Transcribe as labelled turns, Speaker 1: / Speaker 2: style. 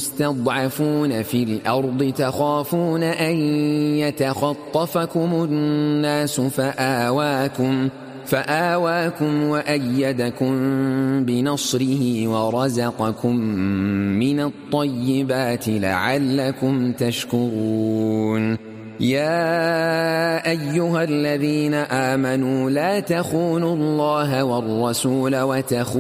Speaker 1: المستضعفون في الأرض تخافون أن يتخطفكم الناس فآواكم وأيدكم بنصره ورزقكم من الطيبات لعلكم تشكرون. يا أيها الذين آمنوا لا تخونوا الله والرسول وتخونوا